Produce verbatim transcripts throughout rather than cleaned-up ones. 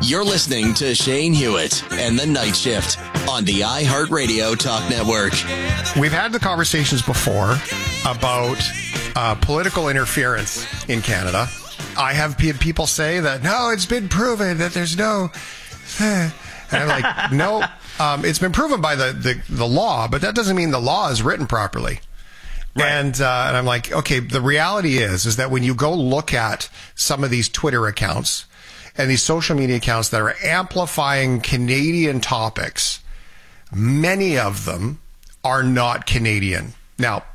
You're listening to Shane Hewitt and the Night Shift on the iHeartRadio Talk Network. We've had the conversations before about uh, political interference in Canada. I have people say that, no, it's been proven that there's no... And I'm like, no, um, it's been proven by the, the, the law, but that doesn't mean the law is written properly. Right. And, uh, and I'm like, okay, the reality is, is that when you go look at some of these Twitter accounts and these social media accounts that are amplifying Canadian topics, many of them are not Canadian. Now,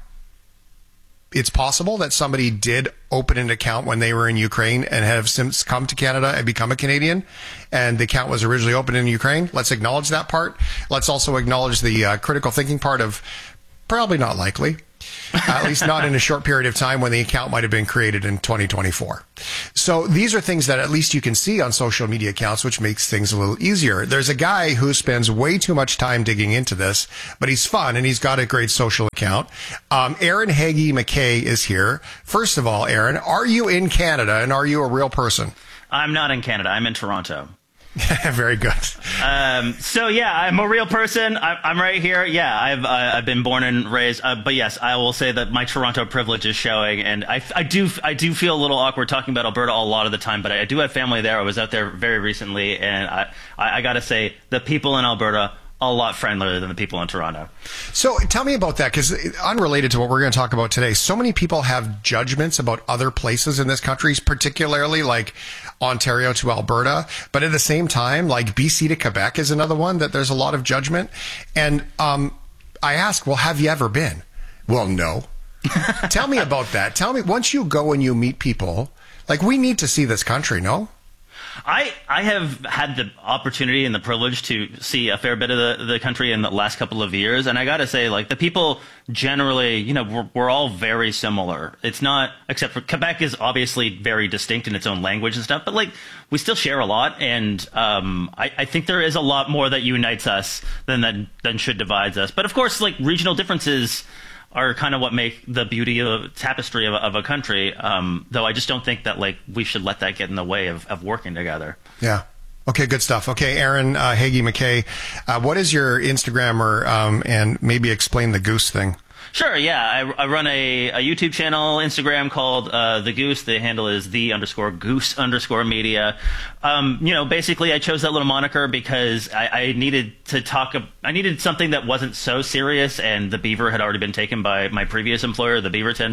it's possible that somebody did open an account when they were in Ukraine and have since come to Canada and become a Canadian, and the account was originally opened in Ukraine. Let's acknowledge that part. Let's also acknowledge the uh, critical thinking part of probably not likely. At least not in a short period of time when the account might have been created in twenty twenty-four. So these are things that at least you can see on social media accounts, which makes things a little easier. There's a guy who spends way too much time digging into this, but he's fun and he's got a great social account. Um, Aaron Hagee McKay is here. First of all, Aaron, are you in Canada and are you a real person? I'm not in Canada. I'm in Toronto. Very good. Um, so yeah, I'm a real person. I, I'm right here. Yeah, I've uh, I've been born and raised. Uh, but yes, I will say that my Toronto privilege is showing, and I, I do I do feel a little awkward talking about Alberta a lot of the time. But I do have family there. I was out there very recently, and I I, I got to say the people in Alberta a lot friendlier than the people in Toronto. So tell me about that, because unrelated to what we're going to talk about today, so many people have judgments about other places in this country, particularly like Ontario to Alberta. But at the same time, like B C to Quebec is another one that there's a lot of judgment. And um, I ask, well, have you ever been? Well, no. Tell me about that. Tell me, once you go and you meet people, like, we need to see this country, no? I, I have had the opportunity and the privilege to see a fair bit of the, the country in the last couple of years. And I got to say, like, the people generally, you know, we're, we're all very similar. It's not, except for Quebec is obviously very distinct in its own language and stuff, but like, we still share a lot. And um, I, I think there is a lot more that unites us than that than should divides us. But of course, like, regional differences are kind of what make the beauty of the tapestry of, of a country. Um, though I just don't think that, like, we should let that get in the way of, of working together. Yeah. Okay, good stuff. Okay, Aaron uh, Hagee McKay, uh, what is your Instagram, or um, and maybe explain the goose thing? Sure, yeah. I, I run a, a YouTube channel, Instagram, called uh, The Goose. The handle is the underscore goose underscore media. Um, you know, basically, I chose that little moniker because I, I needed to talk. I needed something that wasn't so serious, and the beaver had already been taken by my previous employer, the Beaverton.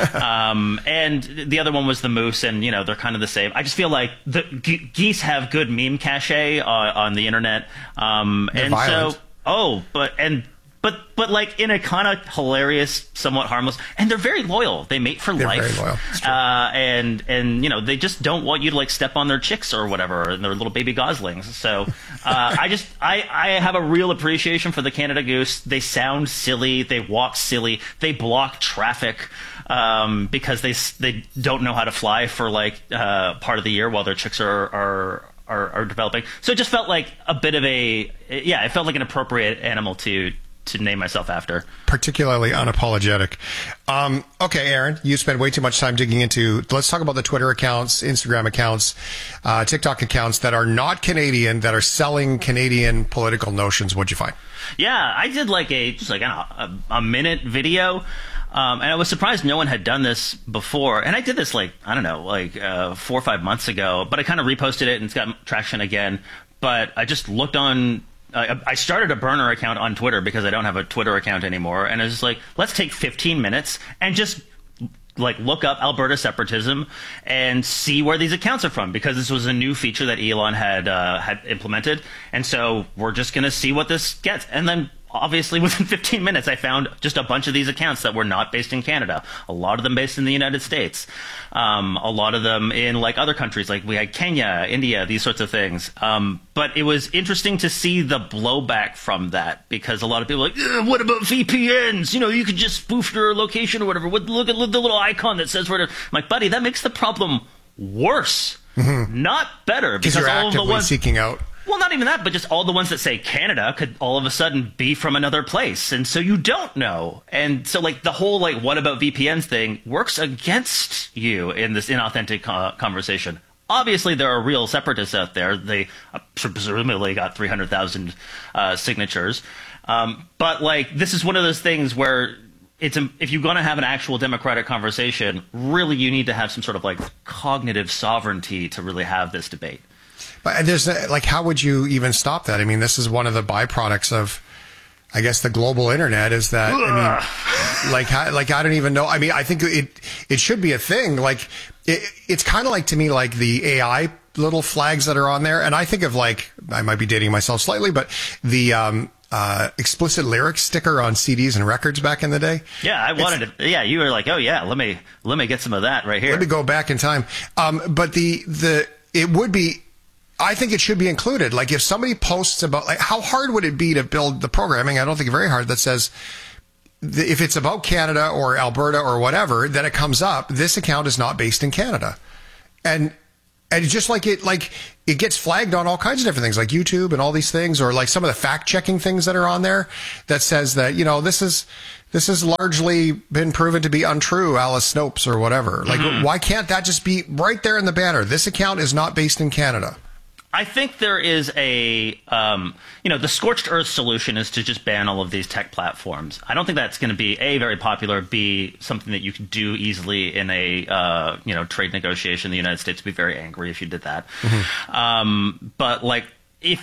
um, and the other one was the moose, and you know, they're kind of the same. I just feel like the ge- geese have good meme cachet uh, on the internet, um, they're and violent. so oh, but and. But, but like, in a kind of hilarious, somewhat harmless, and they're very loyal. They mate for they're life. Very loyal. Uh, and, and, you know, they just don't want you to, like, step on their chicks or whatever, and their little baby goslings. So, uh, I just, I, I have a real appreciation for the Canada goose. They sound silly. They walk silly. They block traffic, um, because they, they don't know how to fly for, like, uh, part of the year while their chicks are, are, are, are developing. So it just felt like a bit of a, yeah, it felt like an appropriate animal to, to name myself after. Particularly unapologetic. Um, okay, Aaron, you spend way too much time digging into, let's talk about the Twitter accounts, Instagram accounts, uh, TikTok accounts that are not Canadian, that are selling Canadian political notions. What'd you find? Yeah, I did like a, just like a, a minute video. Um, and I was surprised no one had done this before. And I did this like, I don't know, like uh, four or five months ago, but I kind of reposted it and it's got traction again. But I just looked on, Uh, I started a burner account on Twitter because I don't have a Twitter account anymore. And I was just like, let's take fifteen minutes and just like look up Alberta separatism and see where these accounts are from, because this was a new feature that Elon had uh, had implemented. And so we're just going to see what this gets. And then obviously within fifteen minutes, I found just a bunch of these accounts that were not based in Canada. A lot of them based in the United States. Um, a lot of them in like other countries, like we had Kenya, India, these sorts of things. Um, but it was interesting to see the blowback from that, because a lot of people are like, what about V P Ns? You know, you could just spoof your location or whatever. Look at the little icon that says where to. I'm like, buddy, that makes the problem worse, mm-hmm. not better. Because you're all actively of the ones seeking out. Well, not even that, but just all the ones that say Canada could all of a sudden be from another place. And so you don't know. And so like the whole like what about V P Ns thing works against you in this inauthentic uh, conversation obviously there are real separatists out there. They uh, presumably got three hundred thousand uh, signatures. Um, but like, this is one of those things where it's a, if you're going to have an actual democratic conversation, really you need to have some sort of like cognitive sovereignty to really have this debate. But there's a, like, how would you even stop that? I mean, this is one of the byproducts of, I guess, the global internet is that, Ugh. I mean, like, how, like, I don't even know. I mean, I think it, it should be a thing. Like, it, it's kind of like, to me, like the A I little flags that are on there. And I think of, like, I might be dating myself slightly, but the, um, uh, explicit lyrics sticker on C Ds and records back in the day. Yeah, I wanted it's, to, yeah, you were like, oh yeah, let me, let me get some of that right here. Let me go back in time. Um, but the, the, it would be, I think it should be included. Like, if somebody posts about, like, how hard would it be to build the programming? I don't think very hard, that says, the, if it's about Canada or Alberta or whatever, then it comes up, this account is not based in Canada. And, and it's just like it, like, it gets flagged on all kinds of different things, like YouTube and all these things, or like some of the fact checking things that are on there that says that, you know, this is, this has largely been proven to be untrue, Alice Snopes or whatever. Like, mm-hmm. why can't that just be right there in the banner? This account is not based in Canada. I think there is a, um, you know, the scorched earth solution is to just ban all of these tech platforms. I don't think that's going to be, A, very popular, B, something that you can do easily in a, uh, you know, trade negotiation. The United States would be very angry if you did that. Mm-hmm. Um, but, like, if...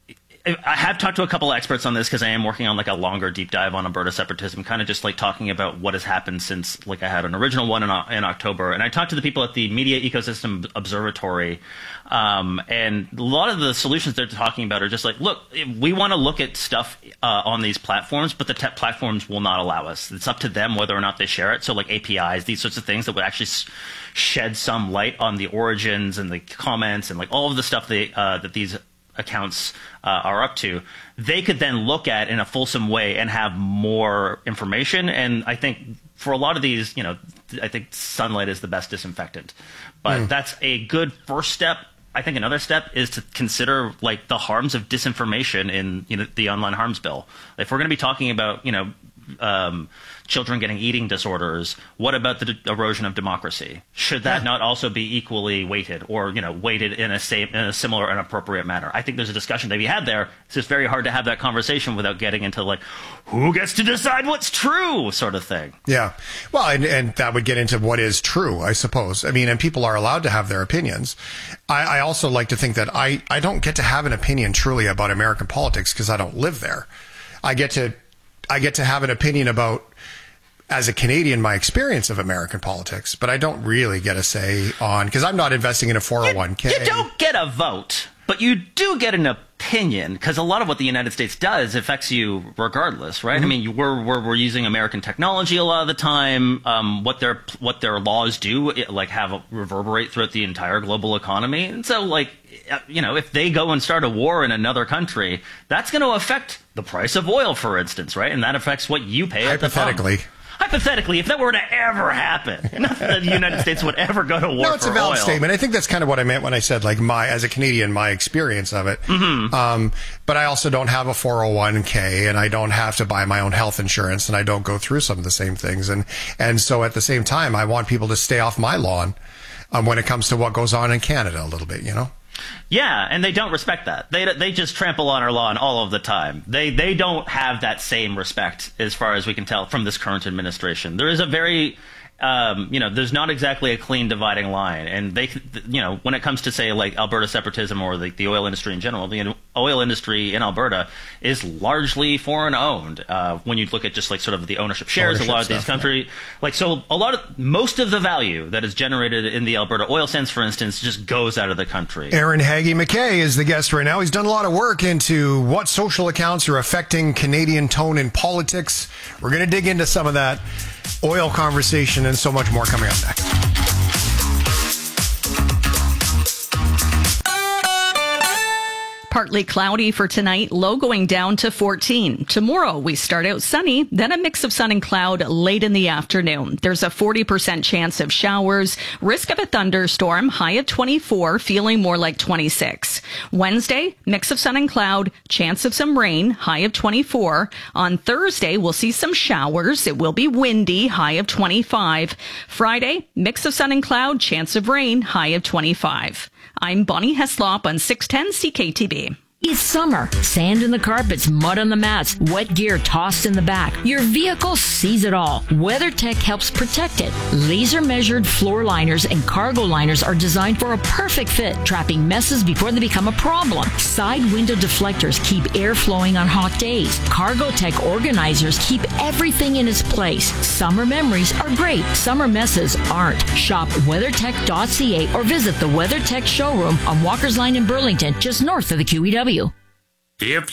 I have talked to a couple of experts on this because I am working on like a longer deep dive on Alberta separatism, kind of just like talking about what has happened since, like, I had an original one in, in October. And I talked to the people at the Media Ecosystem Observatory. Um, and a lot of the solutions they're talking about are just like, look, we want to look at stuff uh, on these platforms, but the tech platforms will not allow us. It's up to them whether or not they share it. So like A P Is, these sorts of things that would actually shed some light on the origins and the comments and like all of the stuff they, uh, that these accounts uh, are up to, they could then look at in a fulsome way and have more information. And I think for a lot of these, you know, I think sunlight is the best disinfectant. But mm. that's a good first step. I think another step is to consider like the harms of disinformation in, you know, the online harms bill. If we're going to be talking about, you know, um, children getting eating disorders, what about the d- erosion of democracy? Should that yeah. not also be equally weighted, or, you know, weighted in a same, in a similar and appropriate manner? I think there's a discussion to be had there. It's just very hard to have that conversation without getting into like, who gets to decide what's true sort of thing. Yeah. Well, and, and that would get into what is true, I suppose. I mean, and people are allowed to have their opinions. I, I also like to think that I, I don't get to have an opinion truly about American politics because I don't live there. I get to I get to have an opinion about, as a Canadian, my experience of American politics, but I don't really get a say on, because I'm not investing in a four oh one k. You, you don't get a vote, but you do get an opinion, because a lot of what the United States does affects you regardless, right? Mm-hmm. I mean, you, we're, we're we're using American technology a lot of the time. Um, what their what their laws do, it, like, have a, reverberate throughout the entire global economy, and so, like, you know, if they go and start a war in another country, that's going to affect the price of oil, for instance, right? And that affects what you pay at the pump. Hypothetically. Hypothetically, if that were to ever happen, not that the United States would ever go to war for oil. No, it's a valid statement. I think that's kind of what I meant when I said, like, my, as a Canadian, my experience of it. Mm-hmm. Um, but I also don't have a four oh one k, and I don't have to buy my own health insurance, and I don't go through some of the same things. And, and so at the same time, I want people to stay off my lawn um, when it comes to what goes on in Canada a little bit, you know? Yeah, and they don't respect that. They they just trample on our lawn all of the time. They they don't have that same respect, as far as we can tell, from this current administration. There is a very, um, you know, there's not exactly a clean dividing line. And they, you know, when it comes to, say, like Alberta separatism or the, the oil industry in general, the oil industry in Alberta is largely foreign owned. Uh, when you look at just like sort of the ownership shares, ownership a lot of these countries, yeah. like so a lot of most of the value that is generated in the Alberta oil sands, for instance, just goes out of the country. Aaron Hagee McKay is the guest right now. He's done a lot of work into what social accounts are affecting Canadian tone in politics. We're going to dig into some of that oil conversation and so much more coming up next. Partly cloudy for tonight, low going down to fourteen. Tomorrow, we start out sunny, then a mix of sun and cloud late in the afternoon. There's a forty percent chance of showers, risk of a thunderstorm, high at twenty-four, feeling more like twenty-six. Wednesday, mix of sun and cloud, chance of some rain, high of twenty-four. On Thursday, we'll see some showers. It will be windy, high of twenty-five. Friday, mix of sun and cloud, chance of rain, high of twenty-five. I'm Bonnie Heslop on six ten C K T B. It's summer. Sand in the carpets, mud on the mats, wet gear tossed in the back. Your vehicle sees it all. WeatherTech helps protect it. Laser-measured floor liners and cargo liners are designed for a perfect fit, trapping messes before they become a problem. Side window deflectors keep air flowing on hot days. CargoTech organizers keep everything in its place. Summer memories are great. Summer messes aren't. Shop weathertech dot c a or visit the WeatherTech showroom on Walker's Line in Burlington, just north of the Q E W. If